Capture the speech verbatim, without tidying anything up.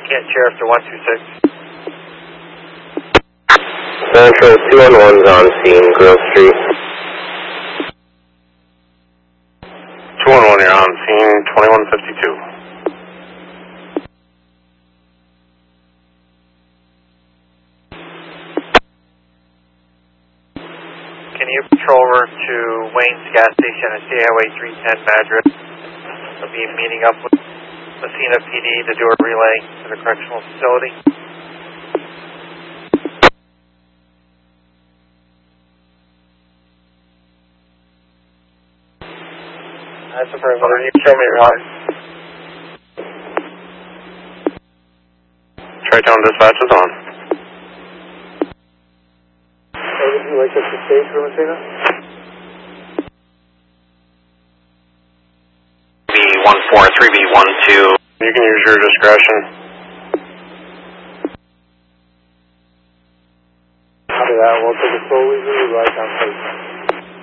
Kent Sheriff to one two six. Central two one one's on scene, Grove Street. two one one, you're on scene, twenty-one fifty-two. Can you patrol over to Wayne's gas station and State Highway three ten Madras? We'll be meeting up with Messina P D to do a relay to the correctional facility. That's the first one. You show me your heart. Tri-Town dispatch is on. Would you like us to stage for Messina? B one four three B one two. You can use your discretion. After that, we'll take a slow leisurely ride down station.